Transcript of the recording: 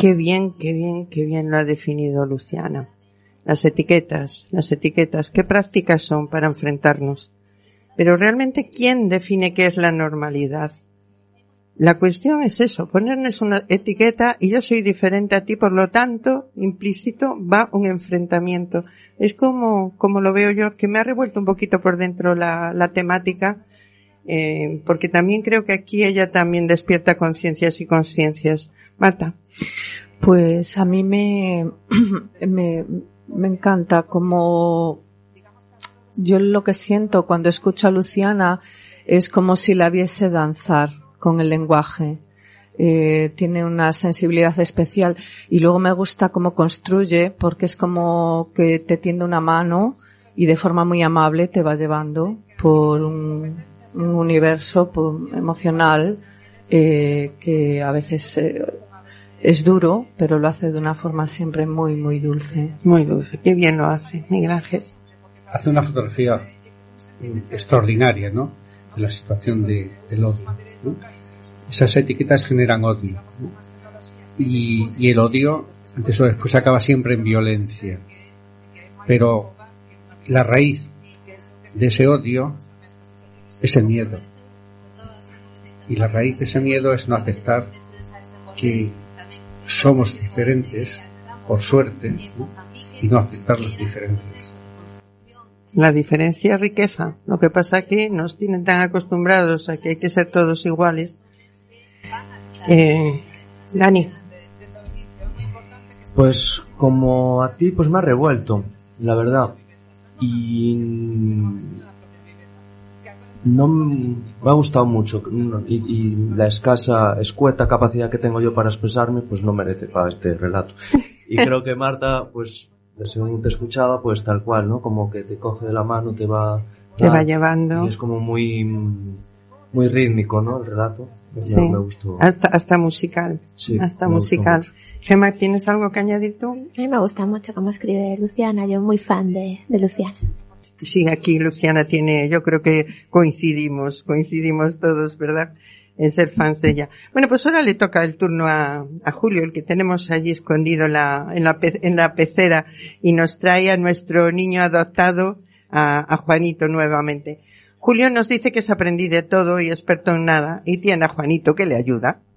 Qué bien lo ha definido Luciana. Las etiquetas, qué prácticas son para enfrentarnos. Pero realmente, ¿quién define qué es la normalidad? La cuestión es eso, ponernos una etiqueta y yo soy diferente a ti, por lo tanto, implícito va un enfrentamiento. Es como lo veo yo, que me ha revuelto un poquito por dentro la temática, porque también creo que aquí ella también despierta conciencias y consciencias. Marta. Pues a mí me encanta como yo lo que siento cuando escucho a Luciana es como si la viese danzar con el lenguaje. Tiene una sensibilidad especial y luego me gusta cómo construye, porque es como que te tiende una mano y de forma muy amable te va llevando por un universo emocional que a veces es duro, pero lo hace de una forma siempre muy, muy dulce. Muy dulce, qué bien lo hace, Miguel Ángel. Hace una fotografía extraordinaria, ¿no? De la situación del odio, ¿no? Esas etiquetas generan odio, ¿no? Y el odio, antes o después, acaba siempre en violencia. Pero la raíz de ese odio es el miedo. Y la raíz de ese miedo es no aceptar que somos diferentes, por suerte, ¿no? Y no aceptar los diferentes. La diferencia es riqueza. Lo que pasa es que nos tienen tan acostumbrados a que hay que ser todos iguales. Dani. Pues como a ti, pues me ha revuelto, la verdad. Y no me ha gustado mucho. Y la escueta capacidad que tengo yo para expresarme, pues no merece para este relato. Y creo que Marta, pues según te escuchaba, pues tal cual, ¿no? Como que te coge de la mano, te va llevando. Y es como muy rítmico, ¿no? El relato. Sí. Me gustó. Hasta musical. Sí, hasta musical. Gemma, ¿tienes algo que añadir tú? A mí me gusta mucho cómo escribe Luciana. Yo muy fan de Luciana. Sí, aquí Luciana tiene, yo creo que coincidimos todos, ¿verdad? En ser fans de ella. Bueno, pues ahora le toca el turno a Julio, el que tenemos allí escondido en la pecera, y nos trae a nuestro niño adoptado, a Juanito nuevamente. Julio nos dice que es aprendiz de todo y experto en nada, y tiene a Juanito que le ayuda.